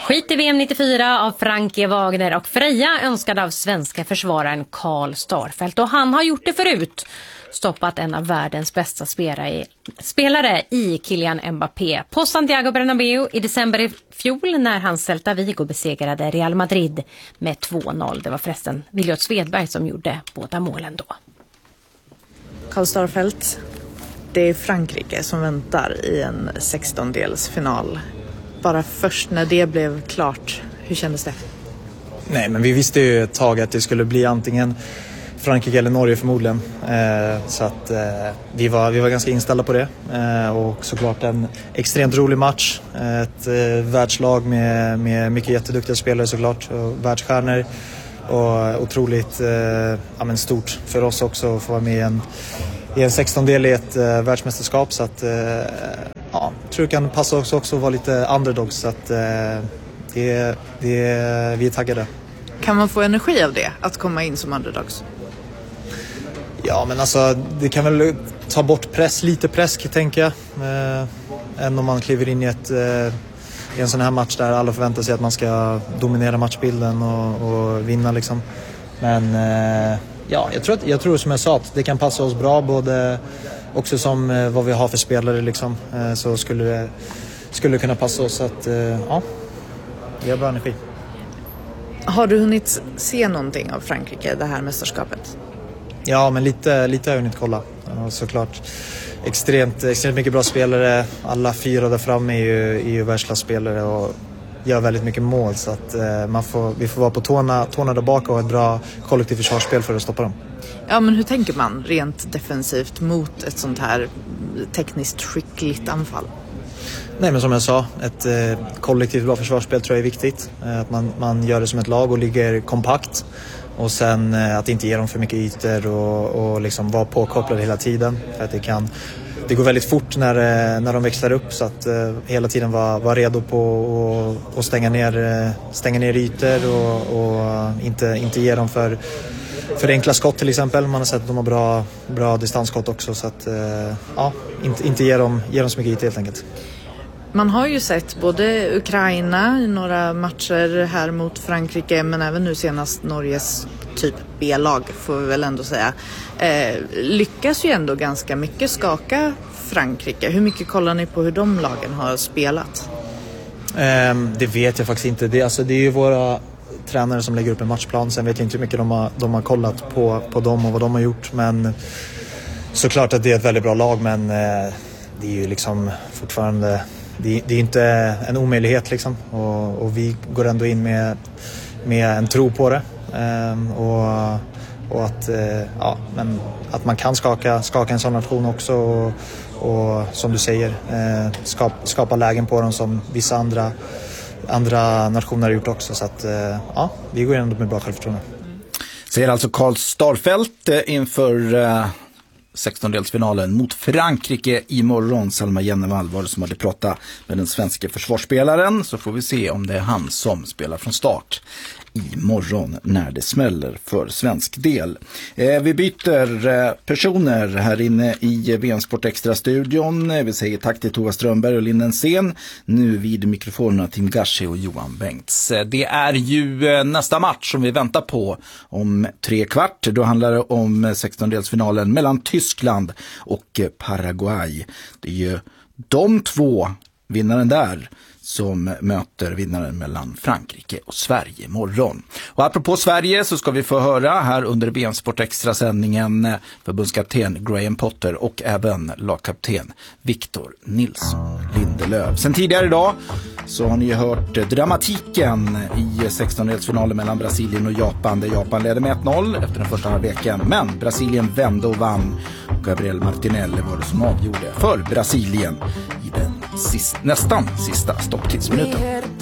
Skit i VM 94 av Frankie Wagner och Freja önskad av svenska försvararen Karl Starfelt. Och han har gjort det förut. Stoppat en av världens bästa spelare i Kylian Mbappé på Santiago Bernabéu i december i fjol när han Celta Vigo besegrade Real Madrid med 2-0. Det var förresten Williot Svedberg som gjorde båda målen då. Karl Starfelt, det är Frankrike som väntar i en 16-delsfinal. Bara först när det blev klart, hur kändes det? Nej, men vi visste ju ett tag att det skulle bli antingen Frankrike eller Norge förmodligen. Så att vi var ganska inställda på det. Och såklart en extremt rolig match. Ett världslag med mycket jätteduktiga spelare såklart. Och världsstjärnor. Och otroligt stort för oss också att få vara med i en 16-del i ett världsmästerskap. Så att jag tror det kan passa också att vara lite underdogs. Så att vi är taggade. Kan man få energi av det, att komma in som underdogs? Ja, men alltså det kan väl ta bort lite press tänker jag. Än om man kliver in i en sån här match där alla förväntar sig att man ska dominera matchbilden och vinna liksom. Men jag tror som jag sa att det kan passa oss bra både också som vad vi har för spelare liksom. Så skulle det kunna passa oss att vi har bra energi. Har du hunnit se någonting av Frankrike, det här mästerskapet? Ja, men lite har jag hunnit kolla. Såklart extremt mycket bra spelare. Alla 4 där framme är ju världsklasspelare och gör väldigt mycket mål. Så att vi får vara på tårna där bak och ha ett bra kollektivt försvarsspel för att stoppa dem. Ja, men hur tänker man rent defensivt mot ett sånt här tekniskt skickligt anfall? Nej, men som jag sa, ett kollektivt bra försvarsspel tror jag är viktigt. Att man gör det som ett lag och ligger kompakt. Och sen att inte ge dem för mycket ytor och liksom vara påkopplade hela tiden. För att det går väldigt fort när de växlar upp. Så att hela tiden vara redo på att stänga ner ytor och inte ge dem för enkla skott till exempel. Man har sett att de har bra distansskott också. Så att inte ge dem så mycket ytor helt enkelt. Man har ju sett både Ukraina i några matcher här mot Frankrike, men även nu senast Norges typ B-lag får vi väl ändå säga. Lyckas ju ändå ganska mycket skaka Frankrike. Hur mycket kollar ni på hur de lagen har spelat? Det vet jag faktiskt inte. Det är ju våra tränare som lägger upp en matchplan. Sen vet jag inte hur mycket de har kollat på dem och vad de har gjort. Men såklart att det är ett väldigt bra lag, men det är ju liksom fortfarande... Det är inte en omöjlighet liksom. Och vi går ändå in med en tro på det. Och att man kan skaka en sån nation också. Och som du säger, skapa lägen på dem som vissa andra nationer har gjort också. Så att vi går ändå med bra självförtroende. Säger alltså Karl Starfelt inför 16-delsfinalen mot Frankrike imorgon. Salma Jennevall var det som hade pratat med den svenska försvarsspelaren. Så får vi se om det är han som spelar från start imorgon när det smäller för svensk del. Vi byter personer här inne i VM Sport Extra-studion. Vi säger tack till Tova Strömberg och Linden Sen. Nu vid mikrofonerna Tim Gashi och Johan Bengts. Det är ju nästa match som vi väntar på om 3/4. Då handlar det om 16-delsfinalen mellan Tyskland och Paraguay. Det är ju de två, vinnaren där, som möter vinnaren mellan Frankrike och Sverige imorgon. Och apropå Sverige så ska vi få höra här under VM Sport Extra-sändningen förbundskapten Graham Potter och även lagkapten Victor Nilsson Lindelöf. Sen tidigare idag så har ni hört dramatiken i 16-delsfinalen mellan Brasilien och Japan, där Japan ledde med 1-0 efter den första halvleken. Men Brasilien vände och vann. Och Gabriel Martinelli var det som avgjorde för Brasilien i den nästan sista stopptidsminuten.